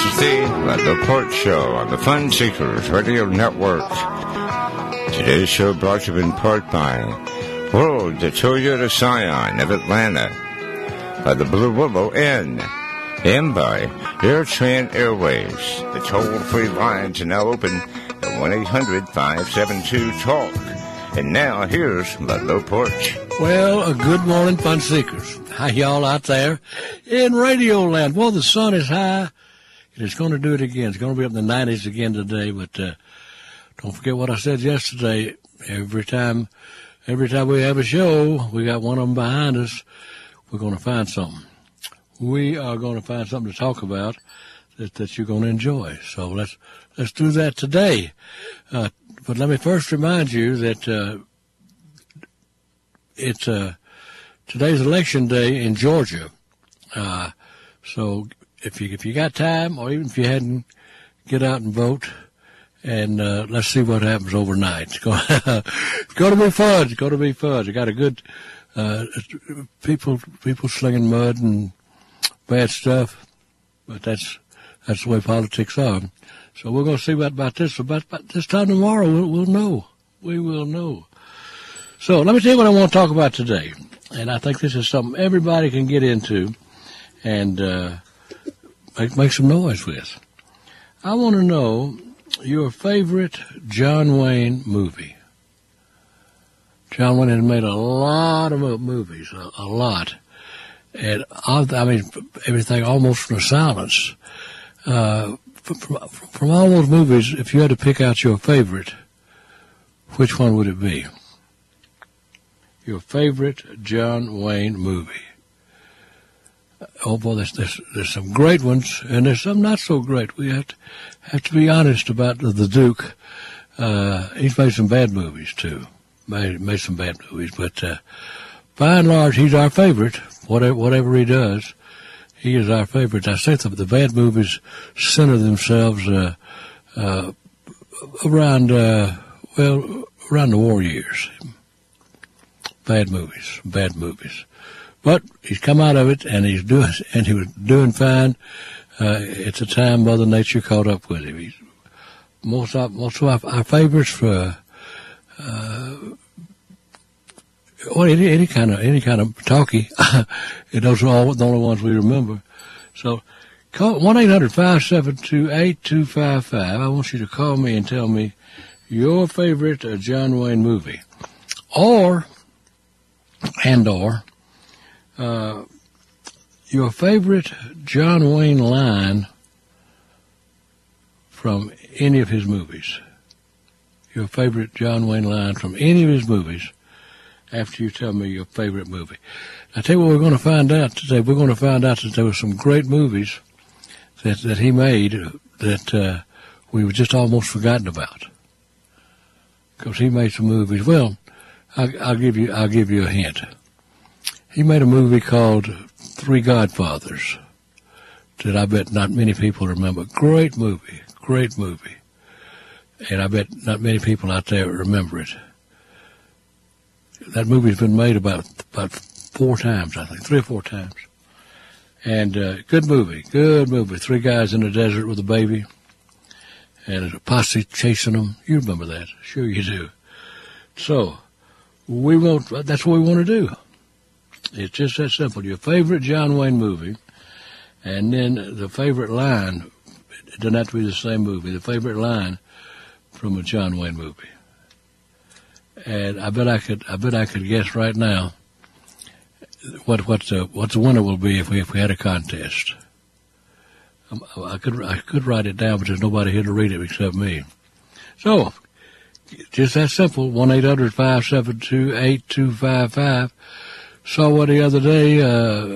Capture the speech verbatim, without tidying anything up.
is the Let the Port Show on the Fun Seekers Radio Network. Today's show brought to you in part by World the Toyota Scion of Atlanta, by the Blue Willow Inn, and by AirTran Airways. The toll-free lines are now open at one eight hundred five seven two talk. And now, here's Ludlow Porch. Well, a good morning, Fun Seekers. Hi, y'all out there in Radio Land. Well, the sun is high, and it's going to do it again. It's going to be up in the nineties again today, but uh, don't forget what I said yesterday. Every time, every time we have a show, we got one of them behind us, we're going to find something. We are going to find something to talk about that, that you're going to enjoy. So let's let's do that today. Uh, but let me first remind you that uh, it's uh, today's election day in Georgia. Uh, so if you if you got time, or even if you hadn't, get out and vote, and uh, let's see what happens overnight. It's going, it's going to be fun. It's going to be fun. You got a good uh, people people slinging mud and bad stuff, but that's that's the way politics are. So we're going to see what about this. About, about this time tomorrow, we'll, we'll know. We will know. So let me tell you what I want to talk about today. And I think this is something everybody can get into and uh, make, make some noise with. I want to know your favorite John Wayne movie. John Wayne has made a lot of movies, a, a lot. And I mean, everything almost from silence. Uh, from, from, from all those movies, if you had to pick out your favorite, which one would it be? Your favorite John Wayne movie? Oh boy, there's, there's, there's some great ones, and there's some not so great. We have to have to be honest about the, the Duke. Uh, he's made some bad movies too. Made made some bad movies, but uh, by and large, he's our favorite. Whatever whatever he does, he is our favorite. I say the, the bad movies center themselves uh, uh, around uh, well around the war years. Bad movies, bad movies. But he's come out of it, and he's doing, and he was doing fine. Uh, it's a time Mother Nature caught up with him. He's, most of most of our, our favorites for uh, well, any, any kind of any kind of talkie. Those are all the only ones we remember. So, call one eight hundred five seven two eight two five five. I want you to call me and tell me your favorite uh, John Wayne movie, or and or. Uh, your favorite John Wayne line from any of his movies. Your favorite John Wayne line from any of his movies after you tell me your favorite movie. I tell you what we're going to find out today. We're going to find out that there were some great movies that, that he made that uh, we were just almost forgotten about. Because he made some movies. Well, I, I'll give you I'll give you a hint. He made a movie called Three Godfathers that I bet not many people remember. Great movie, great movie. And I bet not many people out there remember it. That movie's been made about about four times, I think, three or four times. And uh, good movie, good movie. Three guys in the desert with a baby, and a posse chasing them. You remember that? Sure you do. So we won't. That's what we want to do. It's just that simple. Your favorite John Wayne movie, and then the favorite line. It doesn't have to be the same movie. The favorite line from a John Wayne movie. And I bet I could. I bet I could guess right now what what the what the winner will be if we if we had a contest. I could I could write it down, but there's nobody here to read it except me. So, just that simple. One eight hundred five seven two eight two five five. Saw one the other day. Uh,